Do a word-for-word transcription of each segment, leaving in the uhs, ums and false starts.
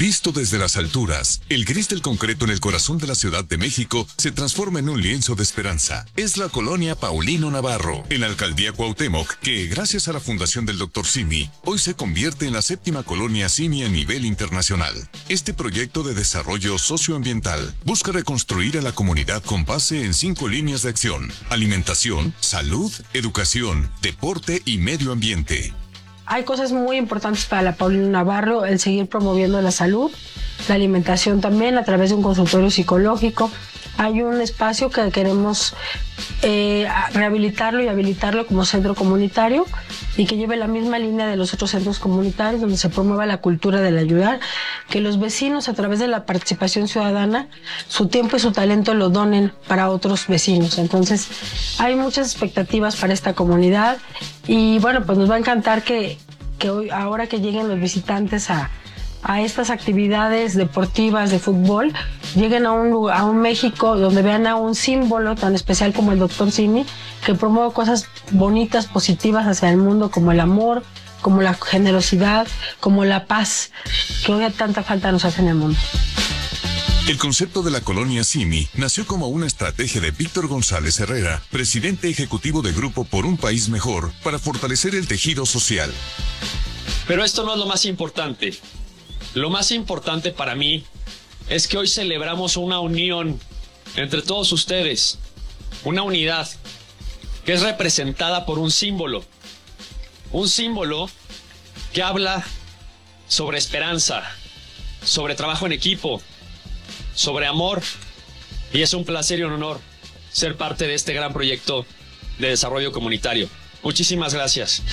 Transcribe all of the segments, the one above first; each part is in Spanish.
Visto desde las alturas, el gris del concreto en el corazón de la Ciudad de México se transforma en un lienzo de esperanza. Es la colonia Paulino Navarro, en la alcaldía Cuauhtémoc, que gracias a la fundación del doctor Simi, hoy se convierte en la séptima colonia Simi a nivel internacional. Este proyecto de desarrollo socioambiental busca reconstruir a la comunidad con base en cinco líneas de acción: alimentación, salud, educación, deporte y medio ambiente. Hay cosas muy importantes para la Paulino Navarro: el seguir promoviendo la salud, la alimentación también a través de un consultorio psicológico. Hay un espacio que queremos eh, rehabilitarlo y habilitarlo como centro comunitario y que lleve la misma línea de los otros centros comunitarios, donde se promueva la cultura del ayudar, que los vecinos a través de la participación ciudadana, su tiempo y su talento lo donen para otros vecinos. Entonces hay muchas expectativas para esta comunidad y bueno, pues nos va a encantar que, que hoy, ahora que lleguen los visitantes a a estas actividades deportivas de fútbol, lleguen a un lugar, a un México donde vean a un símbolo tan especial como el doctor Simi, que promueve cosas bonitas, positivas hacia el mundo, como el amor, como la generosidad, como la paz, que hoy tanta falta nos hace en el mundo. El concepto de la colonia Simi nació como una estrategia de Víctor González Herrera, presidente ejecutivo de Grupo por un País Mejor, para fortalecer el tejido social. Pero esto no es lo más importante. Lo más importante para mí es que hoy celebramos una unión entre todos ustedes, una unidad que es representada por un símbolo, un símbolo que habla sobre esperanza, sobre trabajo en equipo, sobre amor, y es un placer y un honor ser parte de este gran proyecto de desarrollo comunitario. Muchísimas gracias.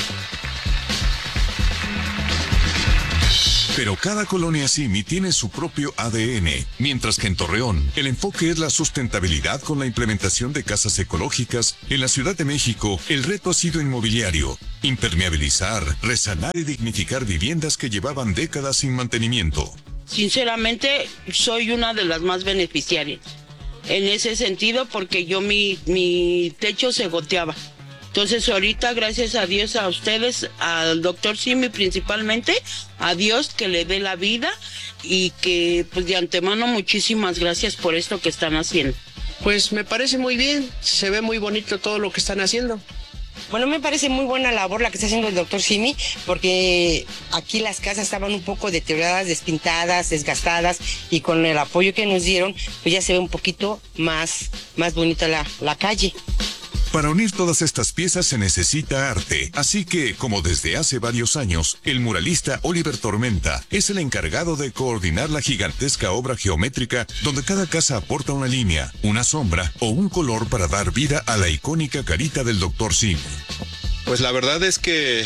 Pero cada colonia Simi tiene su propio A D N, mientras que en Torreón, el enfoque es la sustentabilidad con la implementación de casas ecológicas. En la Ciudad de México, el reto ha sido inmobiliario: impermeabilizar, resanar y dignificar viviendas que llevaban décadas sin mantenimiento. Sinceramente, soy una de las más beneficiarias en ese sentido, porque yo mi, mi techo se goteaba. Entonces ahorita, gracias a Dios, a ustedes, al doctor Simi principalmente, a Dios que le dé la vida y que pues de antemano muchísimas gracias por esto que están haciendo. Pues me parece muy bien, se ve muy bonito todo lo que están haciendo. Bueno, me parece muy buena labor la que está haciendo el doctor Simi, porque aquí las casas estaban un poco deterioradas, despintadas, desgastadas, y con el apoyo que nos dieron, pues ya se ve un poquito más, más bonita la, la calle. Para unir todas estas piezas se necesita arte, así que, como desde hace varios años, el muralista Oliver Tormenta es el encargado de coordinar la gigantesca obra geométrica donde cada casa aporta una línea, una sombra o un color para dar vida a la icónica carita del doctor Simi. Pues la verdad es que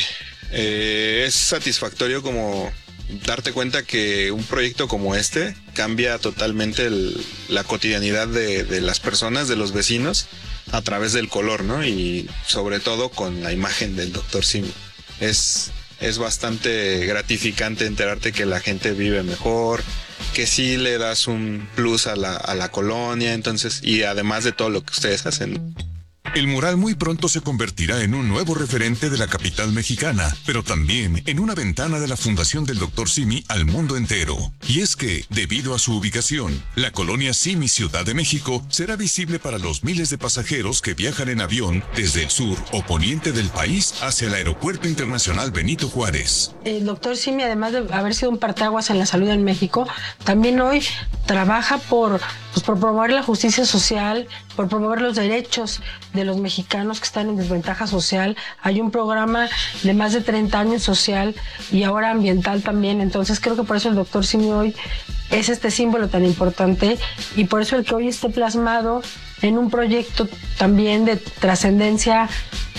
eh, es satisfactorio como darte cuenta que un proyecto como este cambia totalmente el, la cotidianidad de, de las personas, de los vecinos, a través del color, ¿no? Y sobre todo con la imagen del doctor Simi. Es, es bastante gratificante enterarte que la gente vive mejor, que sí le das un plus a la, a la colonia, entonces, y además de todo lo que ustedes hacen. El mural muy pronto se convertirá en un nuevo referente de la capital mexicana, pero también en una ventana de la fundación del doctor Simi al mundo entero. Y es que, debido a su ubicación, la colonia Simi Ciudad de México será visible para los miles de pasajeros que viajan en avión desde el sur o poniente del país hacia el Aeropuerto Internacional Benito Juárez. El doctor Simi, además de haber sido un parteaguas en la salud en México, también hoy trabaja por, pues, por promover la justicia social, por promover los derechos de los mexicanos que están en desventaja social. Hay un programa de más de treinta años social y ahora ambiental también. Entonces creo que por eso el doctor Simi hoy es este símbolo tan importante, y por eso el que hoy esté plasmado en un proyecto también de trascendencia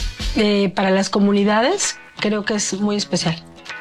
eh, para las comunidades, creo que es muy especial.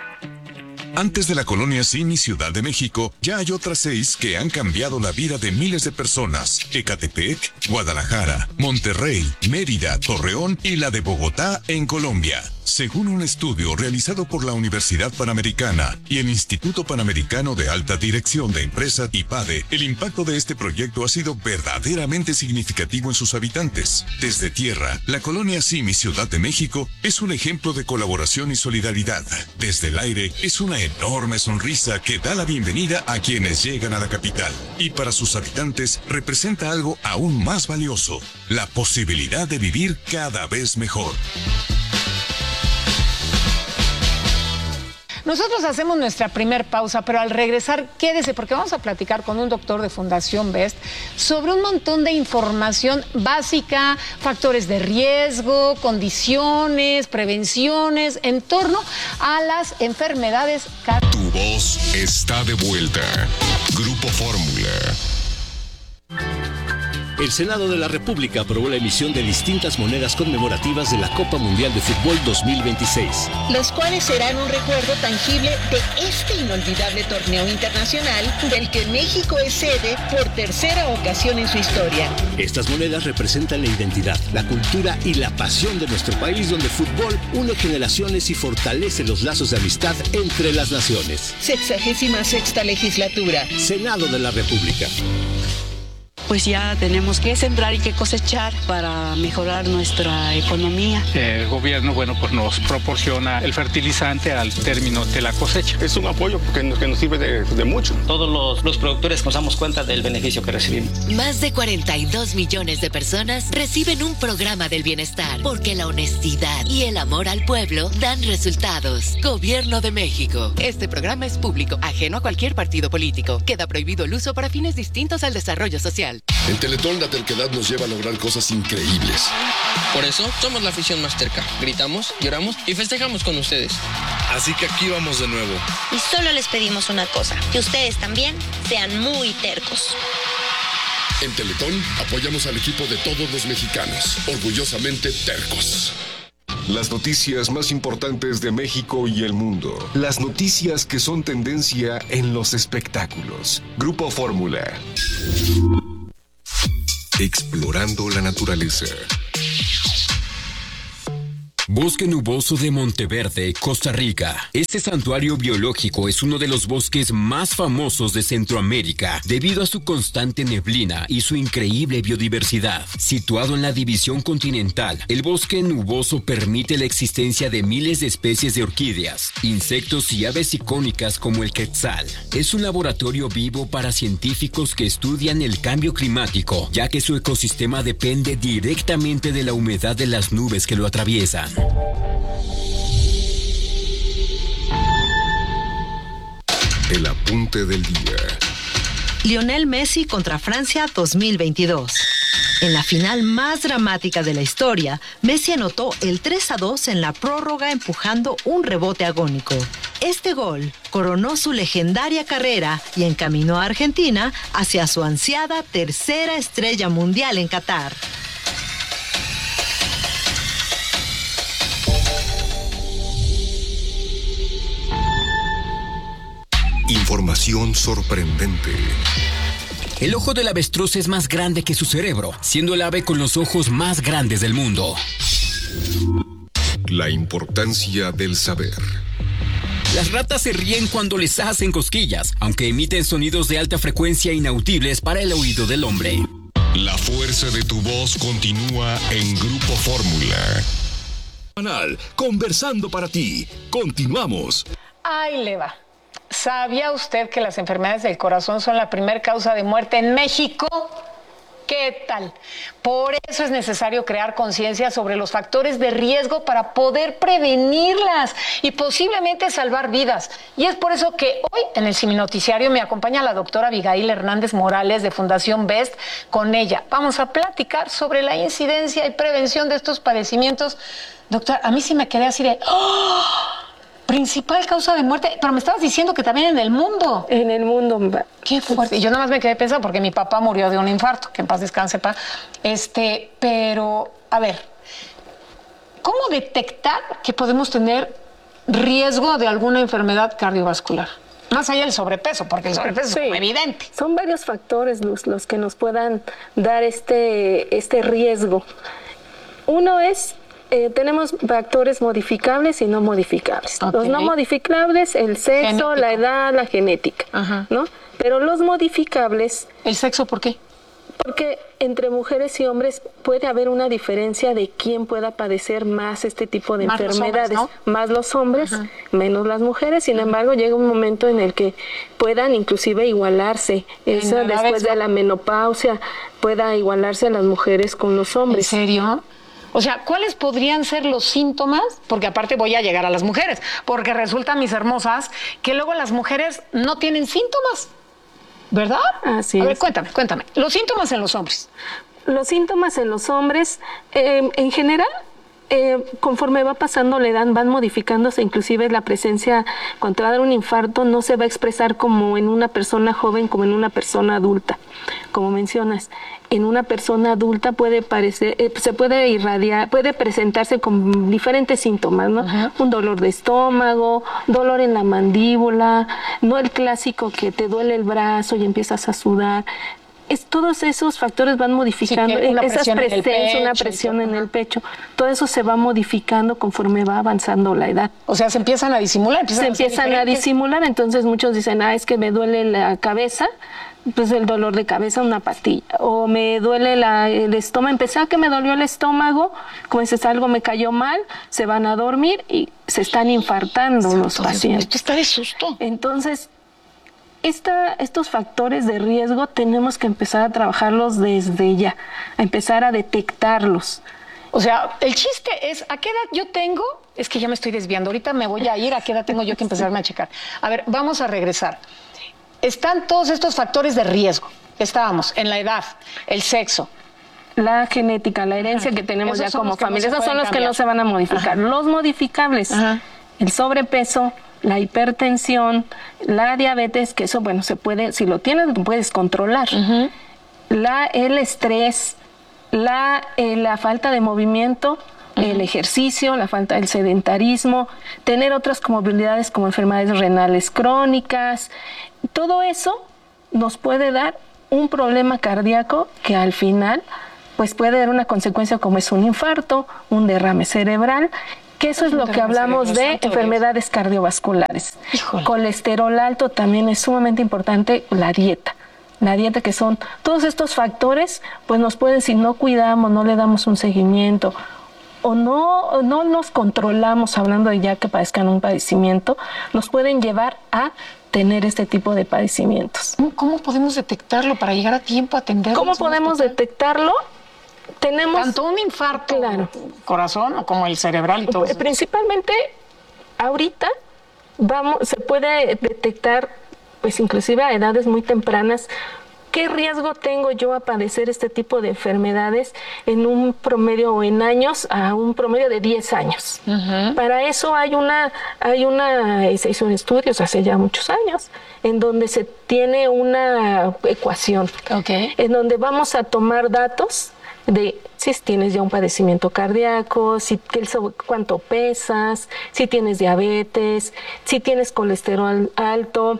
Antes de la colonia Simi Ciudad de México, ya hay otras seis que han cambiado la vida de miles de personas: Ecatepec, Guadalajara, Monterrey, Mérida, Torreón y la de Bogotá en Colombia. Según un estudio realizado por la Universidad Panamericana y el Instituto Panamericano de Alta Dirección de Empresas I P A D E, el impacto de este proyecto ha sido verdaderamente significativo en sus habitantes. Desde tierra, la colonia Simi Ciudad de México es un ejemplo de colaboración y solidaridad. Desde el aire es una enorme sonrisa que da la bienvenida a quienes llegan a la capital. Y para sus habitantes representa algo aún más valioso, la posibilidad de vivir cada vez mejor. Nosotros hacemos nuestra primer pausa, pero al regresar, quédese porque vamos a platicar con un doctor de Fundación Best sobre un montón de información básica, factores de riesgo, condiciones, prevenciones en torno a las enfermedades cardiovasculares. Tu voz está de vuelta. Grupo Fórmula. El Senado de la República aprobó la emisión de distintas monedas conmemorativas de la Copa Mundial de Fútbol dos mil veintiséis. Los cuales serán un recuerdo tangible de este inolvidable torneo internacional del que México es sede por tercera ocasión en su historia. Estas monedas representan la identidad, la cultura y la pasión de nuestro país, donde el fútbol une generaciones y fortalece los lazos de amistad entre las naciones. Sexagésima sexta legislatura. Senado de la República. Pues ya tenemos que sembrar y que cosechar para mejorar nuestra economía. El gobierno, bueno, pues nos proporciona el fertilizante al término de la cosecha. Es un apoyo que nos, que nos sirve de, de mucho. Todos los, los productores nos damos cuenta del beneficio que recibimos. Más de cuarenta y dos millones de personas reciben un programa del bienestar, porque la honestidad y el amor al pueblo dan resultados. Gobierno de México. Este programa es público, ajeno a cualquier partido político. Queda prohibido el uso para fines distintos al desarrollo social. En Teletón la terquedad nos lleva a lograr cosas increíbles. Por eso somos la afición más terca. Gritamos, lloramos y festejamos con ustedes. Así que aquí vamos de nuevo. Y solo les pedimos una cosa, que ustedes también sean muy tercos. En Teletón apoyamos al equipo de todos los mexicanos, orgullosamente tercos. Las noticias más importantes de México y el mundo. Las noticias que son tendencia en los espectáculos. Grupo Fórmula. Explorando la naturaleza. Bosque Nuboso de Monteverde, Costa Rica. Este santuario biológico es uno de los bosques más famosos de Centroamérica debido a su constante neblina y su increíble biodiversidad. Situado en la división continental, el bosque nuboso permite la existencia de miles de especies de orquídeas, insectos y aves icónicas como el quetzal. Es un laboratorio vivo para científicos que estudian el cambio climático, ya que su ecosistema depende directamente de la humedad de las nubes que lo atraviesan. El apunte del día. Lionel Messi contra Francia dos mil veintidós. En la final más dramática de la historia, Messi anotó el tres a dos en la prórroga empujando un rebote agónico. Este gol coronó su legendaria carrera y encaminó a Argentina hacia su ansiada tercera estrella mundial en Qatar. Información sorprendente. El ojo del avestruz es más grande que su cerebro, siendo el ave con los ojos más grandes del mundo. La importancia del saber. Las ratas se ríen cuando les hacen cosquillas, aunque emiten sonidos de alta frecuencia inaudibles para el oído del hombre. La fuerza de tu voz continúa en Grupo Fórmula. Conversando para ti. Continuamos. Ahí le va. ¿Sabía usted que las enfermedades del corazón son la primera causa de muerte en México? ¿Qué tal? Por eso es necesario crear conciencia sobre los factores de riesgo para poder prevenirlas y posiblemente salvar vidas. Y es por eso que hoy en el Simi Noticiario me acompaña la doctora Abigail Hernández Morales de Fundación Best. Con ella vamos a platicar sobre la incidencia y prevención de estos padecimientos. Doctora, a mí sí me quedé así de... ¡Oh! Principal causa de muerte, pero me estabas diciendo que también en el mundo. En el mundo. Qué fuerte. Y yo nada más me quedé pensando porque mi papá murió de un infarto, que en paz descanse, pa. Este, pero, a ver, ¿cómo detectar que podemos tener riesgo de alguna enfermedad cardiovascular? Más allá del sobrepeso, porque el sobrepeso sí, es como evidente. Son varios factores los, los que nos puedan dar este, este riesgo. Uno es Eh, tenemos factores modificables y no modificables. Okay. Los no modificables, el sexo, genético. La edad, la genética, ajá, ¿no? Pero los modificables... ¿El sexo por qué? Porque entre mujeres y hombres puede haber una diferencia de quién pueda padecer más este tipo de más enfermedades. Los hombres, ¿no? Más los hombres, ajá, menos las mujeres. Sin ajá. embargo, llega un momento en el que puedan inclusive igualarse. Esa, después de la menopausia, pueda igualarse las mujeres con los hombres. ¿En serio? O sea, ¿cuáles podrían ser los síntomas? Porque aparte voy a llegar a las mujeres, porque resulta, mis hermosas, que luego las mujeres no tienen síntomas, ¿verdad? Así a es. ver, cuéntame, cuéntame. Los síntomas en los hombres. Los síntomas en los hombres, eh, en general, eh, conforme va pasando la edad, van modificándose, inclusive la presencia, cuando te va a dar un infarto, no se va a expresar como en una persona joven, como en una persona adulta, como mencionas. En una persona adulta puede parecer, eh, se puede irradiar, puede presentarse con diferentes síntomas, ¿no? Uh-huh. Un dolor de estómago, dolor en la mandíbula, no el clásico que te duele el brazo y empiezas a sudar. Es, todos esos factores van modificando, sí, esas presencias, una presión en el pecho, todo eso se va modificando conforme va avanzando la edad. O sea, se empiezan a disimular. Empiezan se a empiezan a disimular, entonces muchos dicen, ah, es que me duele la cabeza, pues el dolor de cabeza, una pastilla, o me duele la, el estómago, empecé a que me dolió el estómago, como dices, algo me cayó mal, se van a dormir y se están infartando Santo los pacientes. Esto está de susto. Entonces, esta, estos factores de riesgo tenemos que empezar a trabajarlos desde ya, a empezar a detectarlos. O sea, el chiste es, ¿a qué edad yo tengo? Es que ya me estoy desviando, ahorita me voy a ir, ¿a qué edad tengo yo que empezarme a checar? A ver, vamos a regresar. Están todos estos factores de riesgo. Estábamos en la edad, el sexo, la genética, la herencia que tenemos ya como familia. Esos son los que no se van a modificar. Ajá. Los modificables, ajá, el sobrepeso, la hipertensión, la diabetes, que eso, bueno, se puede, si lo tienes, lo puedes controlar. Uh-huh. La, el estrés, la, eh, la falta de movimiento, uh-huh, el ejercicio, la falta del sedentarismo, tener otras comorbilidades como enfermedades renales crónicas. Todo eso nos puede dar un problema cardíaco que al final pues puede dar una consecuencia como es un infarto, un derrame cerebral, que eso es lo que hablamos de enfermedades cardiovasculares. Híjole. Colesterol alto también es sumamente importante, la dieta. La dieta, que son todos estos factores, pues nos pueden, si no cuidamos, no le damos un seguimiento o no, no nos controlamos, hablando de ya que padezcan un padecimiento, nos pueden llevar a tener este tipo de padecimientos. ¿Cómo podemos detectarlo para llegar a tiempo a atenderlo? ¿Cómo podemos detectarlo? Tenemos tanto un infarto, claro, corazón o como el cerebral y todo eso. Principalmente ahorita vamos, se puede detectar, pues inclusive a edades muy tempranas, ¿qué riesgo tengo yo a padecer este tipo de enfermedades en un promedio o en años a un promedio de diez años? Uh-huh. Para eso hay una, hay una, se hizo estudios hace ya muchos años, en donde se tiene una ecuación, okay, en donde vamos a tomar datos de si tienes ya un padecimiento cardíaco, si cuánto pesas, si tienes diabetes, si tienes colesterol alto,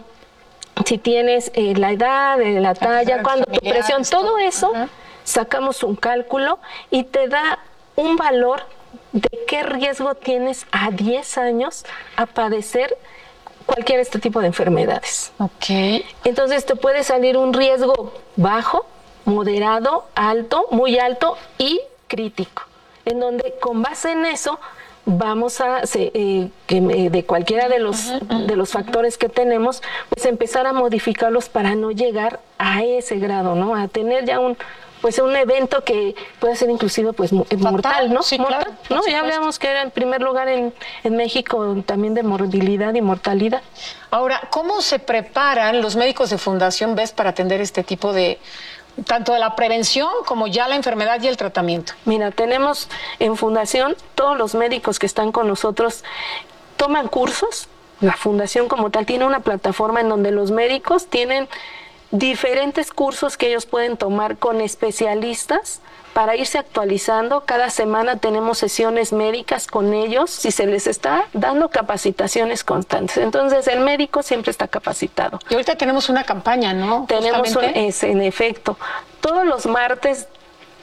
si tienes eh, la edad, eh, la talla, cuando tu presión, todo eso, uh-huh, sacamos un cálculo y te da un valor de qué riesgo tienes a diez años a padecer cualquier este tipo de enfermedades. Okay. Entonces te puede salir un riesgo bajo, moderado, alto, muy alto y crítico, en donde con base en eso vamos a, se, eh, que, eh, de cualquiera de los, uh-huh, uh-huh, de los factores que tenemos, pues empezar a modificarlos para no llegar a ese grado, ¿no? A tener ya un, pues un evento que puede ser inclusive pues fatal, mortal, ¿no? Sí, mortal, claro, ¿no? Ya hablamos que era en primer lugar en, en México también de morbilidad y mortalidad. Ahora, ¿cómo se preparan los médicos de Fundación B E S para atender este tipo de, tanto de la prevención como ya la enfermedad y el tratamiento? Mira, tenemos en Fundación, todos los médicos que están con nosotros toman cursos. La Fundación como tal tiene una plataforma en donde los médicos tienen diferentes cursos que ellos pueden tomar con especialistas para irse actualizando. Cada semana tenemos sesiones médicas con ellos y se les está dando capacitaciones constantes. Entonces el médico siempre está capacitado. Y ahorita tenemos una campaña, ¿no? Tenemos un, es, en efecto, todos los martes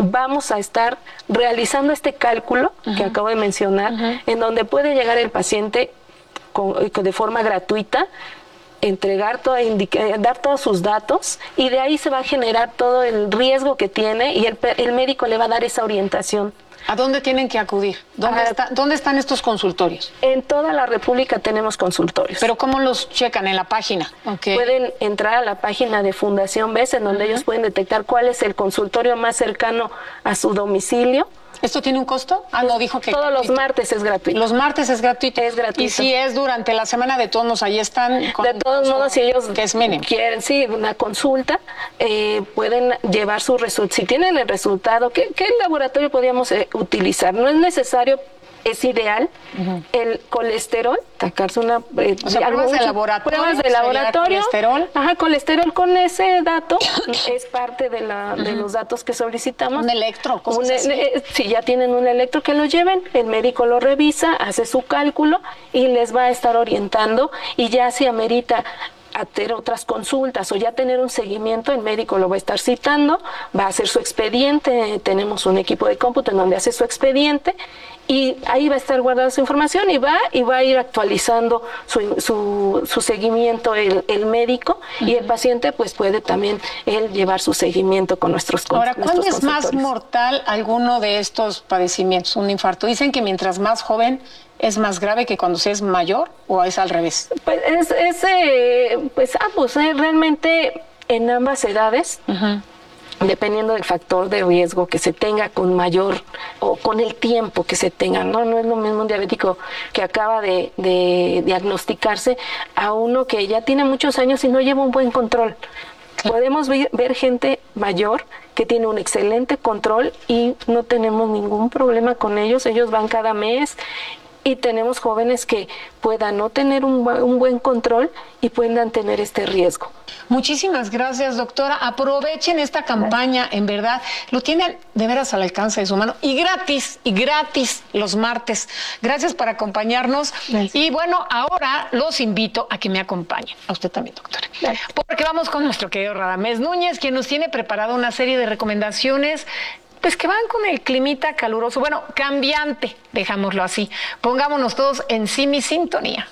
vamos a estar realizando este cálculo uh-huh. que acabo de mencionar, uh-huh. en donde puede llegar el paciente con, de forma gratuita, entregar toda, indica, dar todos sus datos, y de ahí se va a generar todo el riesgo que tiene, y el, el médico le va a dar esa orientación. ¿A dónde tienen que acudir? ¿Dónde, ah, está, ¿Dónde están estos consultorios? En toda la República tenemos consultorios. ¿Pero cómo los checan? ¿En la página? Okay. Pueden entrar a la página de Fundación B E S, en donde uh-huh. ellos pueden detectar cuál es el consultorio más cercano a su domicilio. ¿Esto tiene un costo? Ah, no, dijo que... Todos gratuito. Los martes es gratuito. Los martes es gratuito. Es gratuito. Y si es durante la semana, de todos modos, ahí están... Con, de todos modos, si ellos que es mínimo. quieren, sí, una consulta, eh, pueden llevar su resultado. Si tienen el resultado, ¿qué, qué laboratorio podríamos eh, utilizar? No es necesario... Es ideal uh-huh. el colesterol, sacarse una... Eh, o sea, pruebas de laboratorio. Pruebas de laboratorio. Colesterol. Ajá, colesterol con ese dato es parte de, la, de uh-huh. los datos que solicitamos. Un electro, cosas un, así. Eh, si ya tienen un electro, que lo lleven, el médico lo revisa, hace su cálculo y les va a estar orientando, y ya si amerita hacer otras consultas o ya tener un seguimiento, el médico lo va a estar citando, va a hacer su expediente, tenemos un equipo de cómputo en donde hace su expediente, y ahí va a estar guardada su información, y va y va a ir actualizando su, su, su seguimiento el, el médico, uh-huh. y el paciente pues puede también él llevar su seguimiento con nuestros Ahora, nuestros ¿cuándo es más mortal alguno de estos padecimientos? Un infarto. Dicen que mientras más joven es más grave que cuando se es mayor, ¿o es al revés? Pues es, es eh, pues ambos, eh, realmente en ambas edades. Uh-huh. Dependiendo del factor de riesgo que se tenga con mayor o con el tiempo que se tenga, ¿no? No es lo mismo un diabético que acaba de, de diagnosticarse a uno que ya tiene muchos años y no lleva un buen control. Podemos ver, ver gente mayor que tiene un excelente control y no tenemos ningún problema con ellos, ellos van cada mes. Y tenemos jóvenes que puedan no tener un, un buen control y puedan tener este riesgo. Muchísimas gracias, doctora. Aprovechen esta campaña, en verdad. Lo tienen de veras al alcance de su mano. Y gratis, y gratis los martes. Gracias por acompañarnos. Gracias. Y bueno, ahora los invito a que me acompañen. A usted también, doctora. Gracias. Porque vamos con nuestro querido Radamés Núñez, quien nos tiene preparado una serie de recomendaciones pues que van con el climita caluroso, bueno, cambiante, dejámoslo así. Pongámonos todos en Simi Sintonía.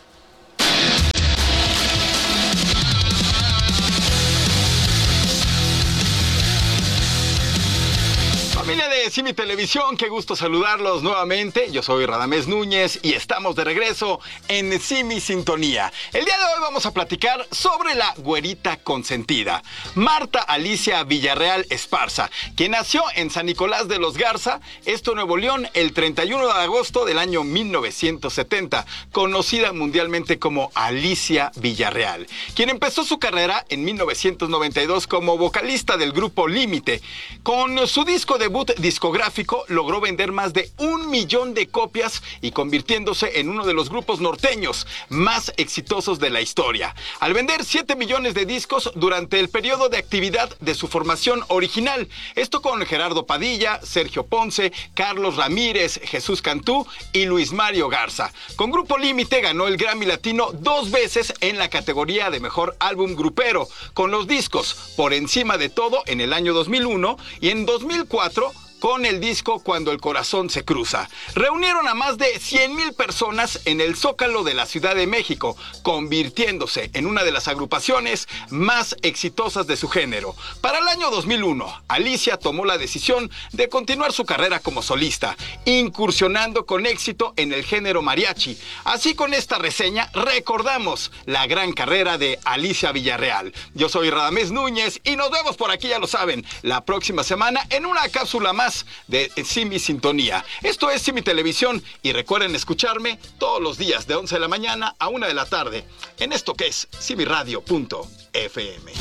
Familia de Simi Televisión, qué gusto saludarlos nuevamente. Yo soy Radamés Núñez y estamos de regreso en Simi Sintonía. El día de hoy vamos a platicar sobre la güerita consentida, Marta Alicia Villarreal Esparza, quien nació en San Nicolás de los Garza, esto Nuevo León, el treinta y uno de agosto del año mil novecientos setenta, conocida mundialmente como Alicia Villarreal, quien empezó su carrera en mil novecientos noventa y dos como vocalista del grupo Límite. Con su disco debut discográfico logró vender más de un millón de copias y convirtiéndose en uno de los grupos norteños más exitosos de la historia, al vender siete millones de discos durante el periodo de actividad de su formación original, esto con Gerardo Padilla, Sergio Ponce, Carlos Ramírez, Jesús Cantú y Luis Mario Garza. Con Grupo Límite ganó el Grammy Latino dos veces en la categoría de Mejor Álbum Grupero, con los discos Por Encima de Todo en el año dos mil uno y en dos mil cuatro con el disco Cuando el Corazón se Cruza. Reunieron a más de cien mil personas en el Zócalo de la Ciudad de México, convirtiéndose en una de las agrupaciones más exitosas de su género. Para el año dos mil uno, Alicia tomó la decisión de continuar su carrera como solista, incursionando con éxito en el género mariachi. Así, con esta reseña recordamos la gran carrera de Alicia Villarreal. Yo soy Radamés Núñez y nos vemos por aquí, ya lo saben, la próxima semana en una cápsula más de Simi Sintonía. Esto es Simi Televisión y recuerden escucharme todos los días de once de la mañana a una de la tarde en esto que es simi radio punto f m.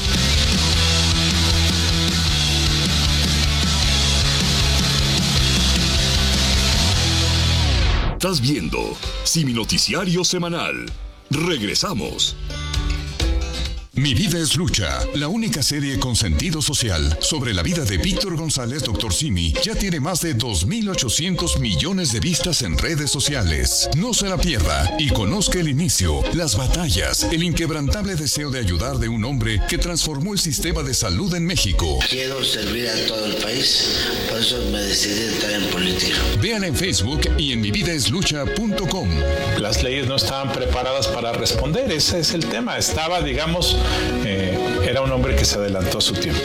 Estás viendo Simi Noticiario Semanal. Regresamos. Mi vida es lucha, la única serie con sentido social sobre la vida de Víctor González, doctor Simi, ya tiene más de dos mil ochocientos millones de vistas en redes sociales. No se la pierda y conozca el inicio, las batallas, el inquebrantable deseo de ayudar de un hombre que transformó el sistema de salud en México. Quiero servir a todo el país, por eso me decidí entrar en política. Vean en Facebook y en mi vida es lucha punto com. Las leyes no estaban preparadas para responder, ese es el tema. Estaba, digamos, eh, era un hombre que se adelantó a su tiempo.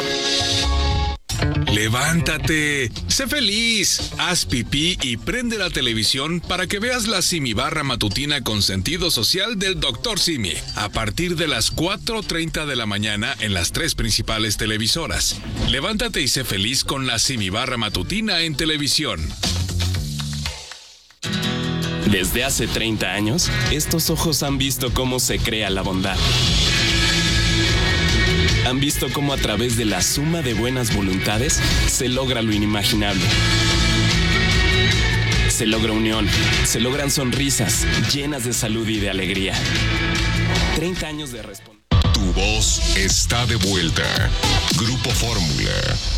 Levántate, sé feliz, haz pipí y prende la televisión para que veas la Simi Barra matutina con sentido social del doctor Simi, a partir de las cuatro treinta de la mañana en las tres principales televisoras. Levántate y sé feliz con la Simi Barra matutina en televisión. Desde hace treinta años, estos ojos han visto cómo se crea la bondad. Han visto cómo a través de la suma de buenas voluntades se logra lo inimaginable. Se logra unión, se logran sonrisas llenas de salud y de alegría. treinta años de responder. Tu voz está de vuelta. Grupo Fórmula.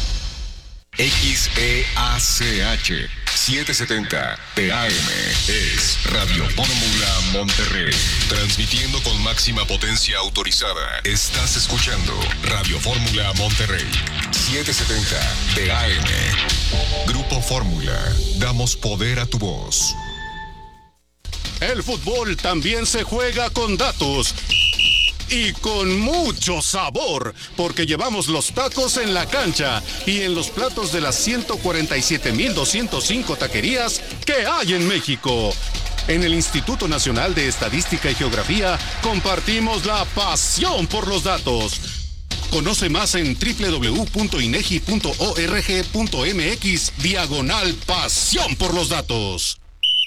X E A C H setecientos setenta T A M es Radio Fórmula Monterrey. Transmitiendo con máxima potencia autorizada. Estás escuchando Radio Fórmula Monterrey. setecientos setenta T A M. Grupo Fórmula. Damos poder a tu voz. El fútbol también se juega con datos. Y con mucho sabor, porque llevamos los tacos en la cancha y en los platos de las ciento cuarenta y siete mil doscientos cinco taquerías que hay en México. En el Instituto Nacional de Estadística y Geografía compartimos la pasión por los datos. Conoce más en doble u doble u doble u punto inegi punto org punto mx diagonal pasión por los datos.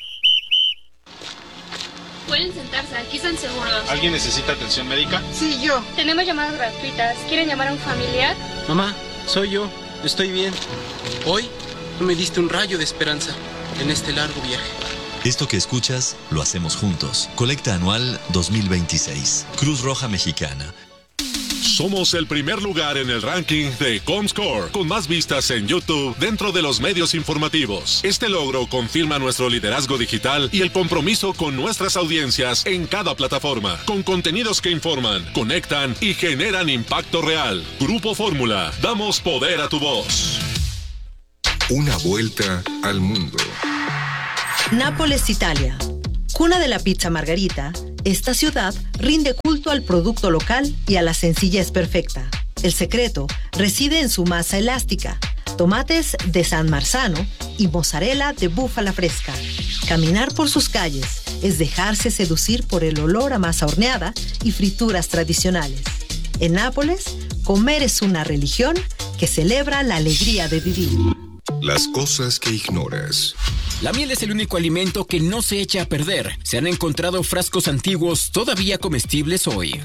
Pueden sentarse, aquí están seguros. ¿Alguien necesita atención médica? Sí, yo. Tenemos llamadas gratuitas. ¿Quieren llamar a un familiar? Mamá, soy yo. Estoy bien. Hoy me diste un rayo de esperanza en este largo viaje. Esto que escuchas, lo hacemos juntos. Colecta anual dos mil veintiséis. Cruz Roja Mexicana. Somos el primer lugar en el ranking de Comscore, con más vistas en YouTube dentro de los medios informativos. Este logro confirma nuestro liderazgo digital y el compromiso con nuestras audiencias en cada plataforma, con contenidos que informan, conectan y generan impacto real. Grupo Fórmula, damos poder a tu voz. Una vuelta al mundo. Nápoles, Italia. Cuna de la pizza margarita, esta ciudad rinde culto al producto local y a la sencillez perfecta. El secreto reside en su masa elástica, tomates de San Marzano y mozzarella de búfala fresca. Caminar por sus calles es dejarse seducir por el olor a masa horneada y frituras tradicionales. En Nápoles, comer es una religión que celebra la alegría de vivir. Las cosas que ignoras. La miel es el único alimento que no se echa a perder. Se han encontrado frascos antiguos todavía comestibles hoy.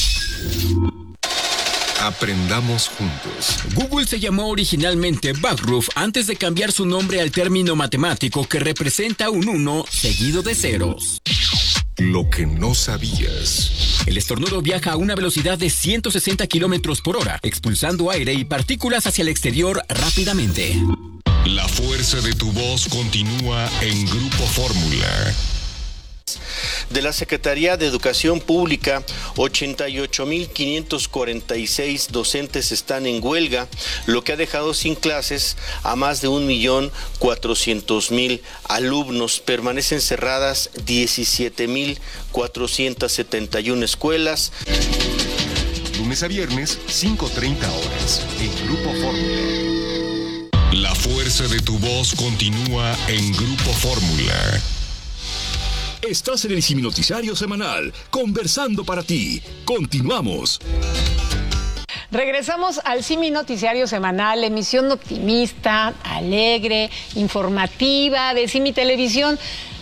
Aprendamos juntos. Google se llamó originalmente Backroof antes de cambiar su nombre al término matemático que representa un uno seguido de ceros. Lo que no sabías. El estornudo viaja a una velocidad de ciento sesenta kilómetros por hora, expulsando aire y partículas hacia el exterior rápidamente. La fuerza de tu voz continúa en Grupo Fórmula. De la Secretaría de Educación Pública, ochenta y ocho mil quinientos cuarenta y seis docentes están en huelga, lo que ha dejado sin clases a más de un millón cuatrocientos mil alumnos. Permanecen cerradas diecisiete mil cuatrocientos setenta y una escuelas. Lunes a viernes, cinco treinta horas, en Grupo Fórmula. La fuerza de tu voz continúa en Grupo Fórmula. Estás en el Simi Noticiario Semanal, conversando para ti. Continuamos. Regresamos al Simi Noticiario Semanal, emisión optimista, alegre, informativa de Simi Televisión.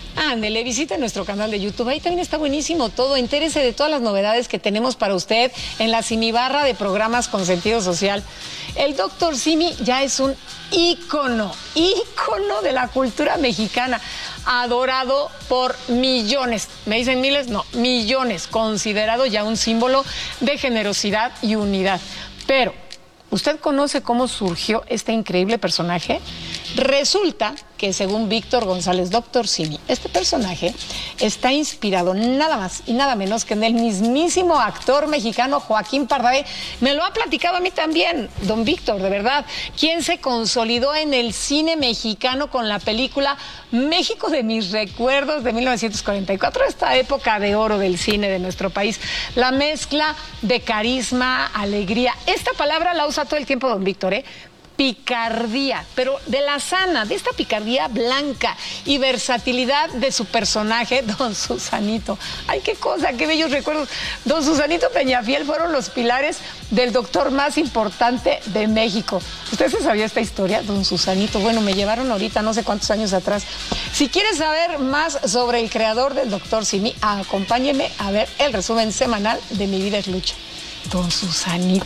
Ándele, visite nuestro canal de YouTube, ahí también está buenísimo todo, entérese de todas las novedades que tenemos para usted en la Simibarra de programas con sentido social. El doctor Simi ya es un ícono, ícono de la cultura mexicana, adorado por millones, me dicen miles, no, millones, considerado ya un símbolo de generosidad y unidad. Pero, ¿usted conoce cómo surgió este increíble personaje? Resulta que según Víctor González, doctor Simi, este personaje está inspirado nada más y nada menos que en el mismísimo actor mexicano Joaquín Pardavé. Me lo ha platicado a mí también, don Víctor, de verdad, quien se consolidó en el cine mexicano con la película México de mis recuerdos de mil novecientos cuarenta y cuatro, esta época de oro del cine de nuestro país. La mezcla de carisma, alegría, esta palabra la usa todo el tiempo don Víctor, ¿eh? Picardía, pero de la sana, de esta picardía blanca y versatilidad de su personaje, don Susanito. Ay, qué cosa, qué bellos recuerdos. Don Susanito Peñafiel fueron los pilares del doctor más importante de México. ¿Usted se sabía esta historia, don Susanito? Bueno, me llevaron ahorita no sé cuántos años atrás. Si quiere saber más sobre el creador del doctor Simi, acompáñeme a ver el resumen semanal de Mi Vida es Lucha. Don Susanito.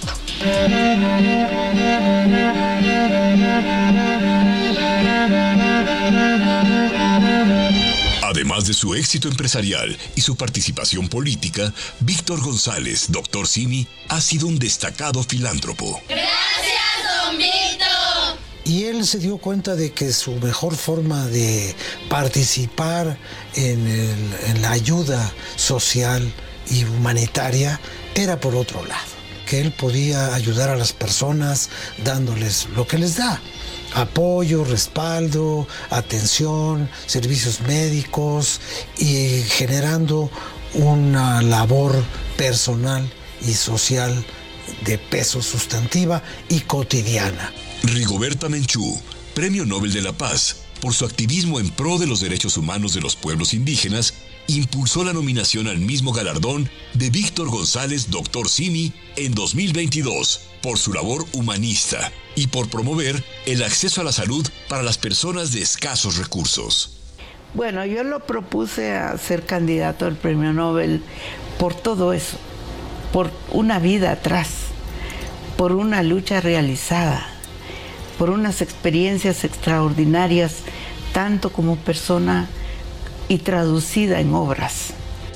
Además de su éxito empresarial y su participación política, Víctor González, doctor Simi, ha sido un destacado filántropo. ¡Gracias, don Víctor! Y él se dio cuenta de que su mejor forma de participar en, el, en la ayuda social y humanitaria era por otro lado, que él podía ayudar a las personas dándoles lo que les da: apoyo, respaldo, atención, servicios médicos y generando una labor personal y social de peso sustantiva y cotidiana. Rigoberta Menchú, Premio Nobel de la Paz, por su activismo en pro de los derechos humanos de los pueblos indígenas, impulsó la nominación al mismo galardón de Víctor González, doctor Simi, en dos mil veintidós, por su labor humanista y por promover el acceso a la salud para las personas de escasos recursos. Bueno, yo lo propuse a ser candidato al Premio Nobel por todo eso, por una vida atrás, por una lucha realizada, por unas experiencias extraordinarias, tanto como persona y traducida en obras.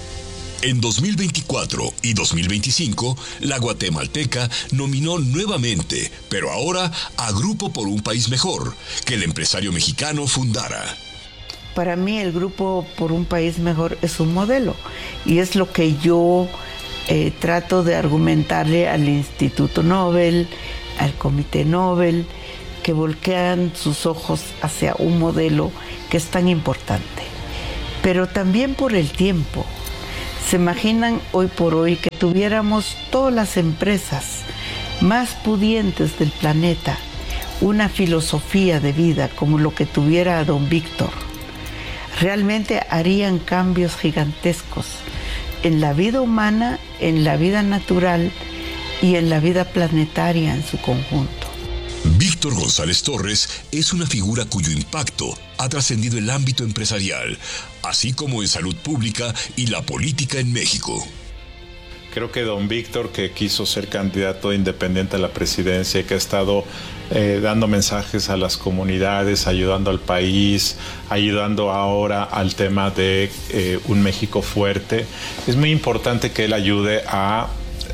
En dos mil veinticuatro y dos mil veinticinco, la guatemalteca nominó nuevamente, pero ahora a Grupo por un País Mejor, que el empresario mexicano fundara. Para mí el Grupo por un País Mejor es un modelo y es lo que yo eh, trato de argumentarle al Instituto Nobel, al Comité Nobel, que volquean sus ojos hacia un modelo que es tan importante. Pero también por el tiempo. ¿Se imaginan hoy por hoy que tuviéramos todas las empresas más pudientes del planeta una filosofía de vida como lo que tuviera don Víctor? Realmente harían cambios gigantescos en la vida humana, en la vida natural y en la vida planetaria en su conjunto. Víctor González Torres es una figura cuyo impacto ha trascendido el ámbito empresarial, así como en salud pública y la política en México. Creo que don Víctor, que quiso ser candidato independiente a la presidencia y que ha estado eh, dando mensajes a las comunidades, ayudando al país, ayudando ahora al tema de eh, un México fuerte, es muy importante que él ayude a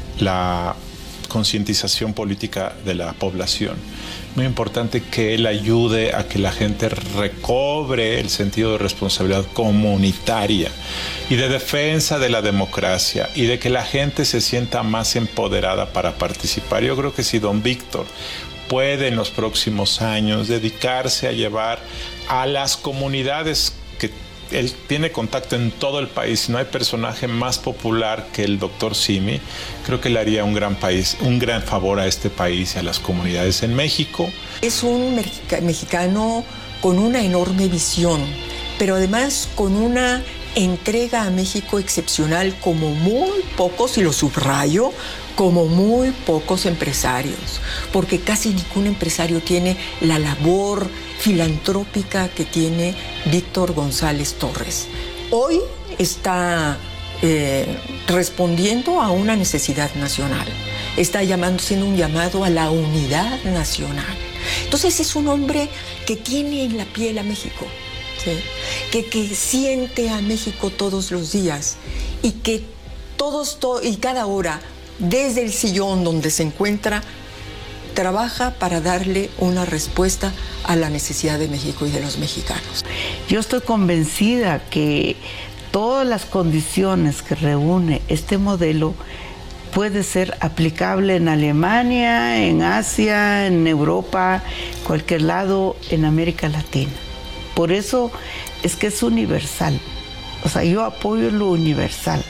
la concientización política de la población. Muy importante que él ayude a que la gente recobre el sentido de responsabilidad comunitaria y de defensa de la democracia y de que la gente se sienta más empoderada para participar. Yo creo que si don Víctor puede en los próximos años dedicarse a llevar a las comunidades que él tiene contacto en todo el país, no hay personaje más popular que el doctor Simi, creo que le haría un gran país, un gran favor a este país y a las comunidades en México. Es un mexicano con una enorme visión, pero además con una entrega a México excepcional como muy pocos, y lo subrayo, como muy pocos empresarios, porque casi ningún empresario tiene la labor filantrópica que tiene Víctor González Torres. Hoy está eh, respondiendo a una necesidad nacional, está llamando, siendo un llamado a la unidad nacional. Entonces es un hombre que tiene en la piel a México, ¿sí? que, que siente a México todos los días y que todos to- y cada hora, desde el sillón donde se encuentra, trabaja para darle una respuesta a la necesidad de México y de los mexicanos. Yo estoy convencida que todas las condiciones que reúne este modelo puede ser aplicable en Alemania, en Asia, en Europa, cualquier lado, en América Latina. Por eso es que es universal. O sea, yo apoyo lo universal.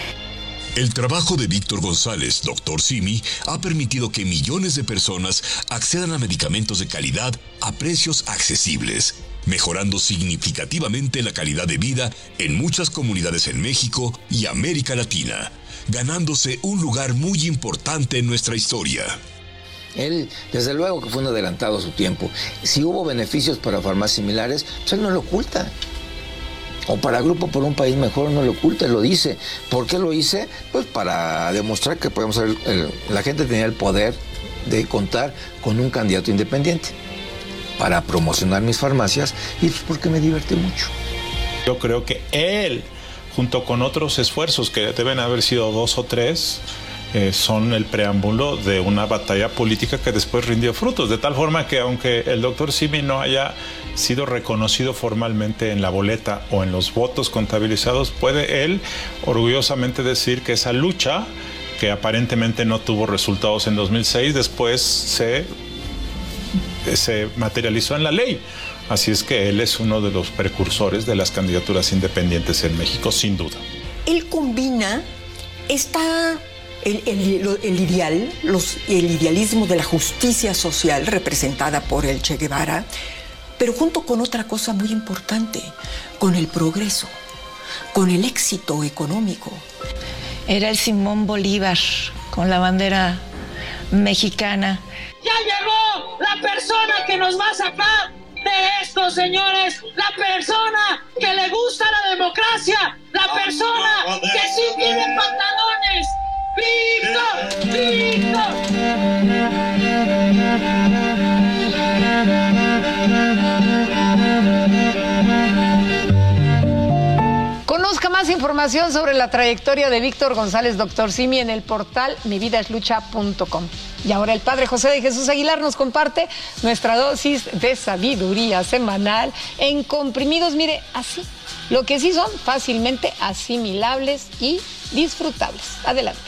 El trabajo de Víctor González, doctor Simi, ha permitido que millones de personas accedan a medicamentos de calidad a precios accesibles, mejorando significativamente la calidad de vida en muchas comunidades en México y América Latina, ganándose un lugar muy importante en nuestra historia. Él, desde luego que fue un adelantado a su tiempo. Si hubo beneficios para farmacias similares, pues él no lo oculta. O para Grupo por un País Mejor no lo oculta, lo dice. ¿Por qué lo hice? Pues para demostrar que podemos ser, el, la gente tenía el poder de contar con un candidato independiente para promocionar mis farmacias, y pues porque me divierte mucho. Yo creo que él, junto con otros esfuerzos que deben haber sido dos o tres, eh, son el preámbulo de una batalla política que después rindió frutos, de tal forma que aunque el doctor Simi no haya sido reconocido formalmente en la boleta o en los votos contabilizados, puede él orgullosamente decir que esa lucha, que aparentemente no tuvo resultados en dos mil seis, después se, se materializó en la ley. Así es que él es uno de los precursores de las candidaturas independientes en México, sin duda. Él combina esta, el, el, el ideal, los, el idealismo de la justicia social representada por el Che Guevara, pero junto con otra cosa muy importante, con el progreso, con el éxito económico. Era el Simón Bolívar con la bandera mexicana. ¡Ya llegó la persona que nos va a sacar de esto, señores! ¡La persona que le gusta la democracia! ¡La persona que sí tiene pantalones! ¡Víctor! Conozca más información sobre la trayectoria de Víctor González, doctor Simi, en el portal mi vida es lucha punto com. Y ahora el padre José de Jesús Aguilar nos comparte nuestra dosis de sabiduría semanal en comprimidos, mire, así, lo que sí son fácilmente asimilables y disfrutables. Adelante.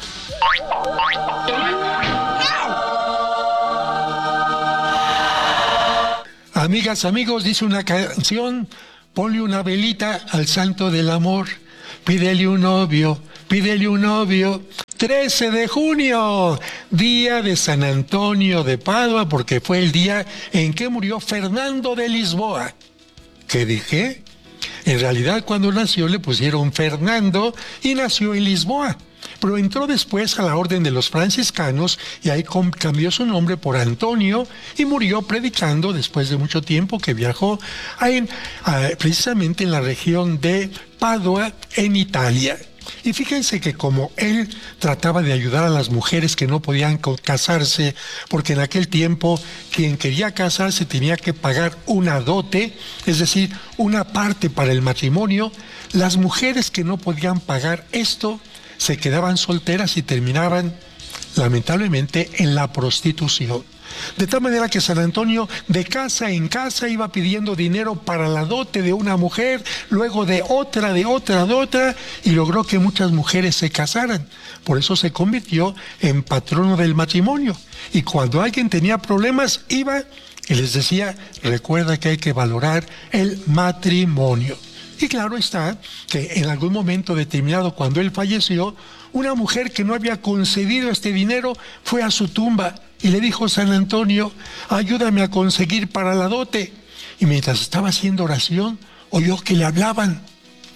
Amigas, amigos, dice una canción: ponle una velita al santo del amor, pídele un novio, pídele un novio. trece de junio, día de San Antonio de Padua, porque fue el día en que murió Fernando de Lisboa. ¿Qué dije? En realidad, cuando nació le pusieron Fernando y nació en Lisboa. Pero entró después a la orden de los franciscanos y ahí cambió su nombre por Antonio y murió predicando después de mucho tiempo, que viajó a en, a, precisamente en la región de Padua, en Italia. Y fíjense que como él trataba de ayudar a las mujeres que no podían casarse, porque en aquel tiempo quien quería casarse tenía que pagar una dote, es decir, una parte para el matrimonio, las mujeres que no podían pagar esto se quedaban solteras y terminaban, lamentablemente, en la prostitución. De tal manera que San Antonio de casa en casa iba pidiendo dinero para la dote de una mujer, luego de otra, de otra, de otra, y logró que muchas mujeres se casaran. Por eso se convirtió en patrono del matrimonio. Y cuando alguien tenía problemas, iba y les decía: recuerda que hay que valorar el matrimonio. Y claro está que en algún momento determinado, cuando él falleció, una mujer que no había concedido este dinero fue a su tumba y le dijo: San Antonio, ayúdame a conseguir para la dote. Y mientras estaba haciendo oración, oyó que le hablaban.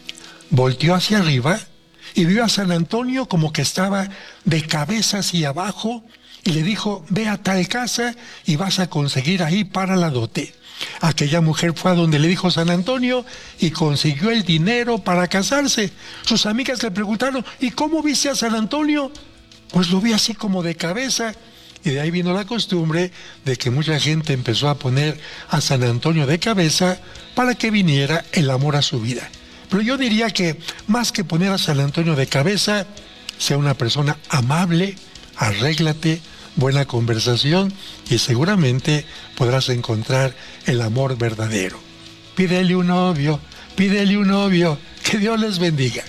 volteó hacia arriba y vio a San Antonio como que estaba de cabeza hacia abajo y le dijo, ve a tal casa y vas a conseguir ahí para la dote. Aquella mujer fue a donde le dijo San Antonio y consiguió el dinero para casarse. Sus amigas le preguntaron, ¿y cómo viste a San Antonio? Pues lo vi así como de cabeza. Y de ahí vino la costumbre de que mucha gente empezó a poner a San Antonio de cabeza para que viniera el amor a su vida. Pero yo diría que más que poner a San Antonio de cabeza, sea una persona amable, arréglate, buena conversación y seguramente podrás encontrar el amor verdadero. Pídele un novio, pídele un novio, que Dios les bendiga.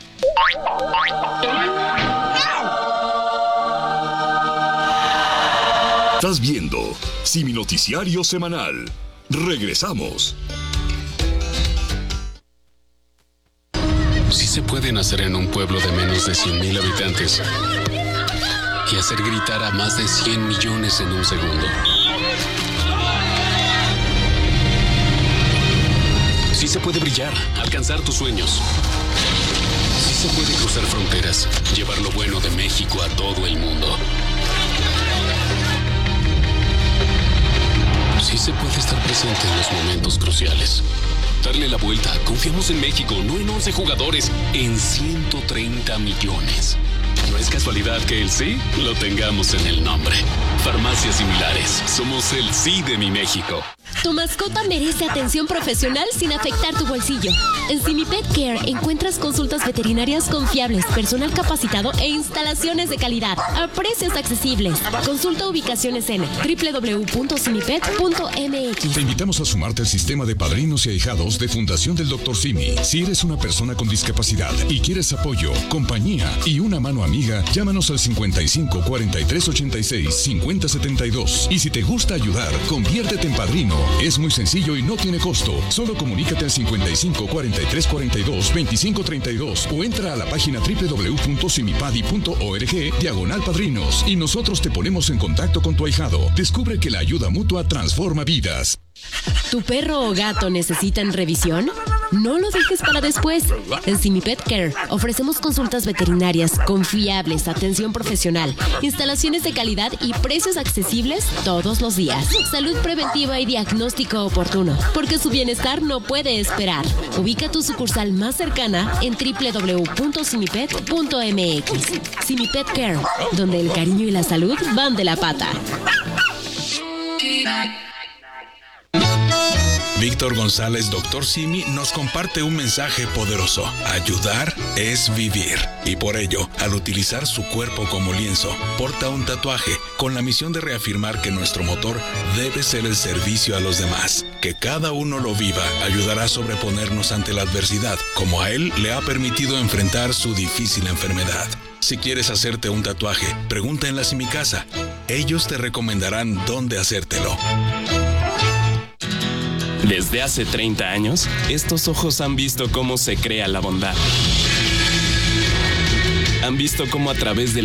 Estás viendo Simi Noticiario Semanal. Regresamos. Sí se puede nacer en un pueblo de menos de cien mil habitantes y hacer gritar a más de cien millones en un segundo. Sí se puede brillar, alcanzar tus sueños. Sí se puede cruzar fronteras, llevar lo bueno de México a todo el mundo. Sí se puede estar presente en los momentos cruciales. Darle la vuelta. Confiamos en México, no en once jugadores, en ciento treinta millones. No es casualidad que el sí lo tengamos en el nombre. Farmacias Similares. Somos el sí de mi México. Tu mascota merece atención profesional sin afectar tu bolsillo. En Simipet Care encuentras consultas veterinarias confiables, personal capacitado e instalaciones de calidad a precios accesibles. Consulta ubicaciones en doble u doble u doble u punto simipet punto m x. Te invitamos a sumarte al sistema de padrinos y ahijados de Fundación del doctor Simi. Si eres una persona con discapacidad y quieres apoyo, compañía y una mano amiga, llámanos al cincuenta y cinco, cuarenta y tres, ochenta y seis, cincuenta, setenta y dos. Y si te gusta ayudar, conviértete en padrino. Es muy sencillo y no tiene costo. Solo comunícate al cincuenta y cinco, cuarenta y tres, cuarenta y dos, veinticinco, treinta y dos o entra a la página doble u doble u doble u punto simipadi punto org diagonal padrinos y nosotros te ponemos en contacto con tu ahijado. Descubre que la ayuda mutua transforma vidas. ¿Tu perro o gato necesitan revisión? No lo dejes para después. En Simipet Care ofrecemos consultas veterinarias confiables, atención profesional, instalaciones de calidad y precios accesibles todos los días. Salud preventiva y diagnóstico oportuno, porque su bienestar no puede esperar. Ubica tu sucursal más cercana en doble u doble u doble u punto simipet punto m x. Simipet Care, donde el cariño y la salud van de la pata. Víctor González, doctor Simi, nos comparte un mensaje poderoso. Ayudar es vivir. Y por ello, al utilizar su cuerpo como lienzo, porta un tatuaje con la misión de reafirmar que nuestro motor debe ser el servicio a los demás. Que cada uno lo viva ayudará a sobreponernos ante la adversidad, como a él le ha permitido enfrentar su difícil enfermedad. Si quieres hacerte un tatuaje, pregunta en la Simicasa. Ellos te recomendarán dónde hacértelo. Desde hace treinta años, estos ojos han visto cómo se crea la bondad. Han visto cómo a través de